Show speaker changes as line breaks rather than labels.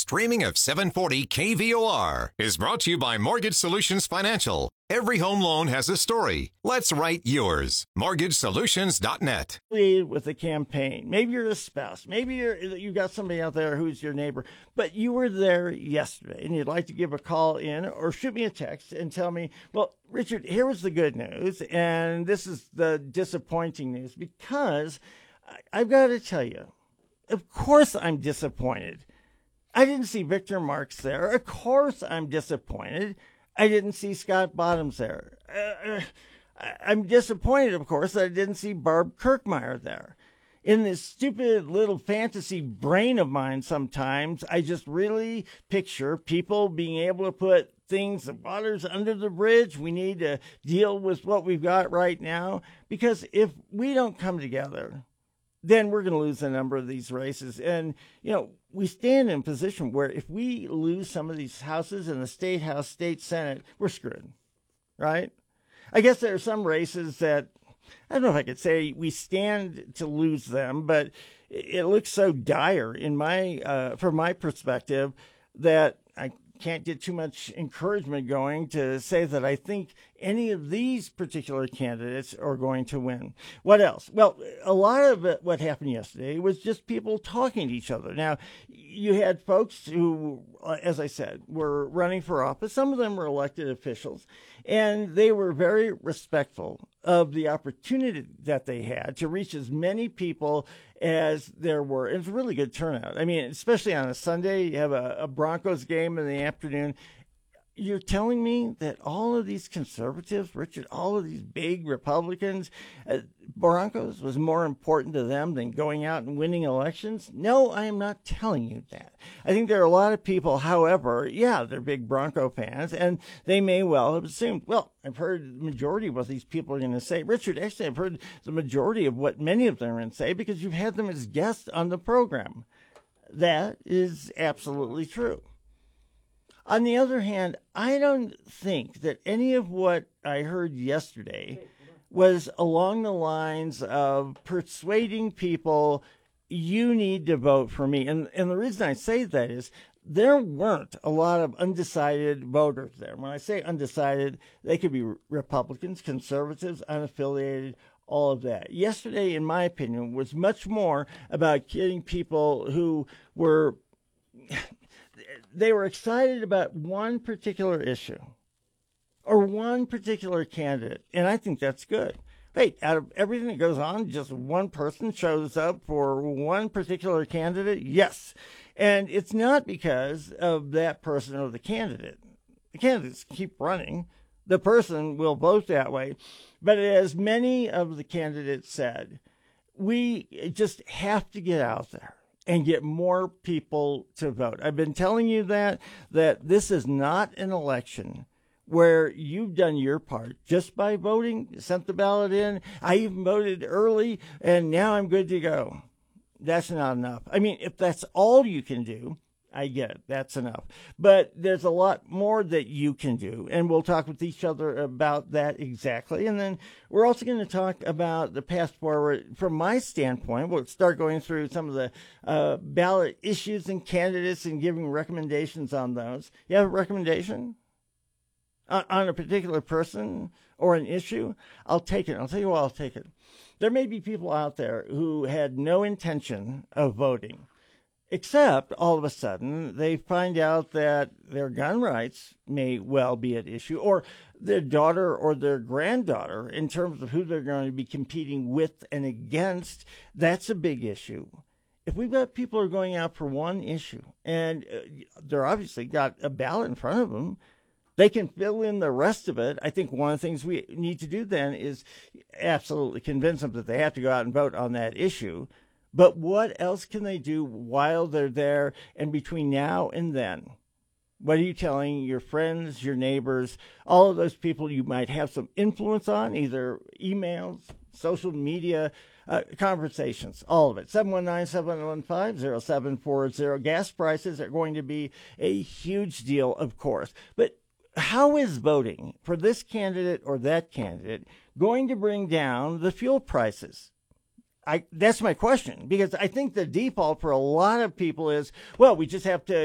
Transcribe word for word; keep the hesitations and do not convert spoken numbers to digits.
streaming of seven forty K V O R is brought to you by Mortgage Solutions Financial. Every home loan has a story. Let's write yours. mortgage solutions dot net.
With a campaign. Maybe you're a spouse. Maybe you're, you've got somebody out there who's your neighbor. But you were there yesterday, and you'd like to give a call in or shoot me a text and tell me, well, Richard, here was the good news, and this is the disappointing news, because I've got to tell you, of course I'm disappointed. I didn't see Victor Marx there. Of course I'm disappointed. I didn't see Scott Bottoms there. Uh, I'm disappointed, of course, that I didn't see Barb Kirkmeyer there. In this stupid little fantasy brain of mine sometimes, I just really picture people being able to put things, the water's under the bridge. We need to deal with what we've got right now. Because if we don't come together, then we're going to lose a number of these races. And, you know, we stand in a position where if we lose some of these houses in the state house, state senate, we're screwed, right? I guess there are some races that, I don't know if I could say we stand to lose them, but it looks so dire in my, uh, from my perspective, that I can't get too much encouragement going to say that I think any of these particular candidates are going to win. What else? Well, a lot of it, what happened yesterday was just people talking to each other. Now, you had folks who, as I said, were running for office. Some of them were elected officials, and they were very respectful of the opportunity that they had to reach as many people as there were. It was a really good turnout. I mean, especially on a Sunday, you have a, a Broncos game in the afternoon. You're telling me that all of these conservatives, Richard, all of these big Republicans, uh, Broncos was more important to them than going out and winning elections? No, I am not telling you that. I think there are a lot of people, however, yeah, they're big Bronco fans, and they may well have assumed, well, I've heard the majority of what these people are going to say. Richard, actually, I've heard the majority of what many of them are going to say because you've had them as guests on the program. That is absolutely true. On the other hand, I don't think that any of what I heard yesterday was along the lines of persuading people, you need to vote for me. And, and the reason I say that is there weren't a lot of undecided voters there. When I say undecided, they could be Republicans, conservatives, unaffiliated, all of that. Yesterday, in my opinion, was much more about getting people who were... they were excited about one particular issue or one particular candidate, and I think that's good. Wait, out of everything that goes on, just one person shows up for one particular candidate? Yes. And it's not because of that person or the candidate. The candidates keep running. The person will vote that way. But as many of the candidates said, we just have to get out there and get more people to vote. I've been telling you that, that this is not an election where you've done your part just by voting, sent the ballot in. I even voted early, and now I'm good to go. That's not enough. I mean, if that's all you can do, I get it. That's enough. But there's a lot more that you can do, and we'll talk with each other about that exactly. And then we're also going to talk about the path forward from my standpoint. We'll start going through some of the uh, ballot issues and candidates and giving recommendations on those. You have a recommendation on, on a particular person or an issue? I'll take it. I'll tell you what, I'll take it. There may be people out there who had no intention of voting, except all of a sudden they find out that their gun rights may well be at issue, or their daughter or their granddaughter, in terms of who they're going to be competing with and against. That's a big issue. If we've got people who are going out for one issue and they're obviously got a ballot in front of them, they can fill in the rest of it. I think one of the things we need to do then is absolutely convince them that they have to go out and vote on that issue. But what else can they do while they're there and between now and then? What are you telling your friends, your neighbors, all of those people you might have some influence on, either emails, social media, uh, conversations, all of it? seven one nine, seven one five, zero seven four zero. Gas prices are going to be a huge deal, of course. But how is voting for this candidate or that candidate going to bring down the fuel prices? I, that's my question, because I think the default for a lot of people is, well, we just have to